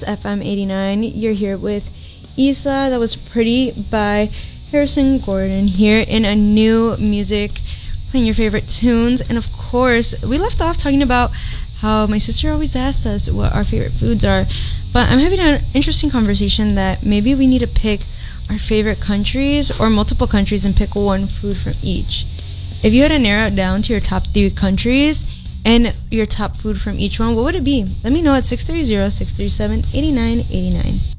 It's FM 89. You're here with Isa. That was Pretty by Harrison Gordon here in a new music, playing your favorite tunes. And of course, we left off talking about how my sister always asks us what our favorite foods are. But I'm having an interesting conversation that maybe we need to pick our favorite countries or multiple countries and pick one food from each. If you had to narrow it down to your top 3 countries and your top food from each one, what would it be? Let me know at 630-637-8989.